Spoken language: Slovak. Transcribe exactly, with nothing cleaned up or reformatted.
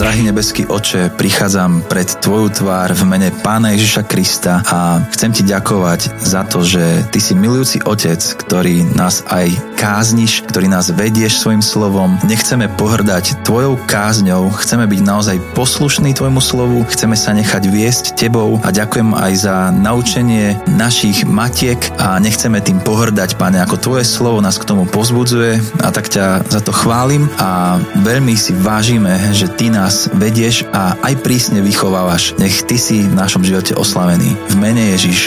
Drahý nebeský Oče, prichádzam pred Tvoju tvár v mene Pána Ježiša Krista a chcem Ti ďakovať za to, že Ty si milujúci Otec, ktorý nás aj kázniš, ktorý nás vedieš svojim slovom. Nechceme pohrdať Tvojou kázňou, chceme byť naozaj poslušní Tvojmu slovu, chceme sa nechať viesť Tebou a ďakujem aj za naučenie našich matiek a nechceme tým pohrdať, Pane, ako Tvoje slovo nás k tomu povzbudzuje a tak ťa za to chválim a veľmi si vážime, že Ty nás vedieš a aj prísne vychovávaš. Nech Ty si v našom živote oslavený. V mene Ježiš.